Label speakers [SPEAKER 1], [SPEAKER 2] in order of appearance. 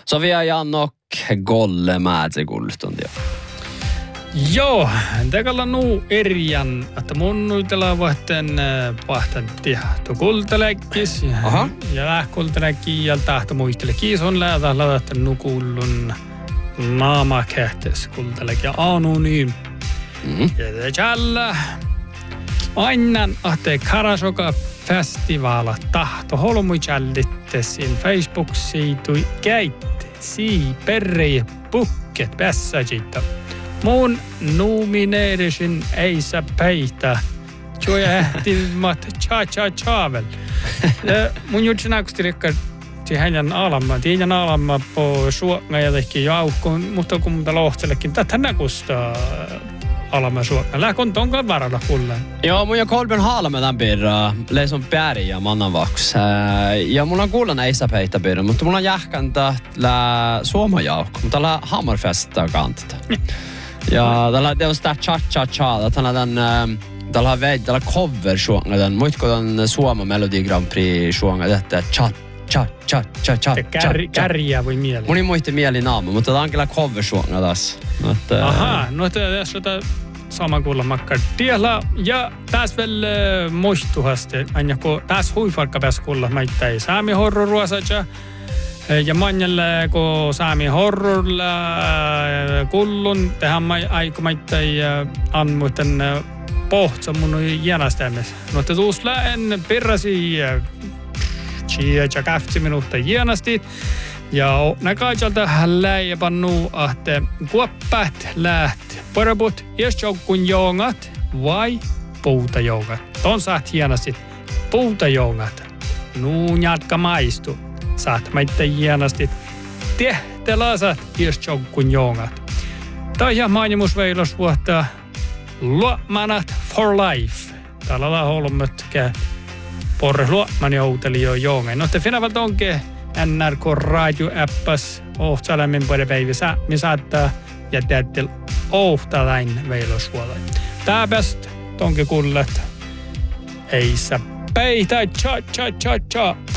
[SPEAKER 1] Så vi har Janok Golle Määtsikulstuntia.
[SPEAKER 2] Joo, tekalla nuu erjan, että mun nuitella vahten pahtanti kultalekkis ja lähkultalekki ja tahto muistele kiison lähtä ladattu nukullun naamakähtes kultalekki ja anonym. Ja täällä ainan ahte Karasoka festivaala tahto holmujallittessin Facebook-siitui käytte sii perre bukket passagita. Mun nomineerisin ei saa peitä. Tjoja hähtimat cha-cha-chavel. Mun jutsin akusti rikka siihen alamma. Tiedän alamma po suokna ja tehkin jaukkoon, mutta kun muuta lohtsellekin. Tätä näkusta alamma suokna. Lähkon tonkaan varalla kulleen.
[SPEAKER 1] Joo, mun ja Kolbjörn Haalama tämän piirraa. Leison Päriä mannanvaks. Ja mulla on kuullana ei saa peitä piirraa, mutta mulla on jähkäntä suomajaukko. Mutta täällä Hammerfesta kantata. Ja tällä on sitä cha-cha-cha. Tällä on cover-suonga. Muitko tämän Suomen Melodi Grand Prix-suonga. Että cha-cha-cha-cha-cha.
[SPEAKER 2] Kärjää voi mieli.
[SPEAKER 1] Mun ei muisti mieli naama, mutta tämä on kyllä cover-suonga taas.
[SPEAKER 2] Aha, no tässä on sama kuulla makkar. Tiellä ja tässä vielä muistuhasti. Aina kun tässä huifarkka pääsi kuulla. Mä ei saami horroruosaja. Ja manjalle, kun saami horrolla kullun, tehdään aikomaittain anmuuten pohtsa mun jäänastämessä. No te tuusla en perrasi ja käftsi minuutta jäänasti. Ja näkaajalta läipannu ahte kuoppat läht parabut iäsjoukun joongat vai puutajoongat. Ton saat jäänasti puutajoongat. Nuun jatka maistu. Saat meitä jäänasti tehtelääsät iäsjoukun joongat. Tai mainimusveilos vuotta luomanat for life. Täällä on holmötkä porre luomani outeli jo joongai. No te finavat onke NRK radio-appas ohtsalämmin puolella päivissä. Me saattaa jättää ohtalain veilosvuolain. Tää best tonke kullet. Ei sä peitä cha cha cha cha.